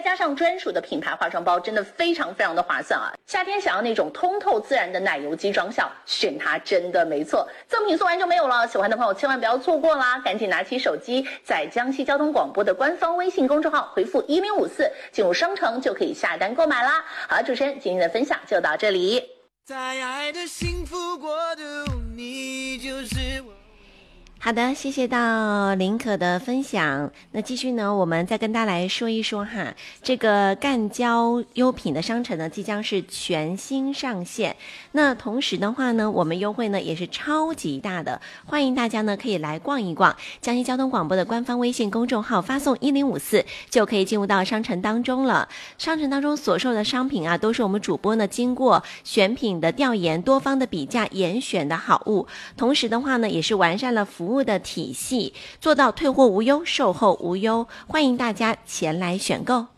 加上专属的品牌化妆包，真的非常非常的划算啊！夏天想要那种通透自然的奶油肌妆效，选它真的没错。赠品送完就没有了，喜欢的朋友千万不要错过啦！赶紧拿起手机，在江西交通广播的官方微信公众号回复1054，进入商城就可以下单购买啦。好了，主持人今天的分享就到这里。 在爱的幸福国度，你就是我。 好的，谢谢到林可的分享。那继续呢，我们再跟大家来说一说哈，这个干胶优品的商城呢，即将是全新上线。那同时的话呢，我们优惠呢也是超级大的，欢迎大家呢可以来逛一逛江西交通广播的官方微信公众号，发送1054就可以进入到商城当中了。商城当中所售的商品啊，都是我们主播呢经过选品的调研、多方的比价严选的好物，同时的话呢，也是完善了服务的体系，做到退货无忧、售后无忧，欢迎大家前来选购。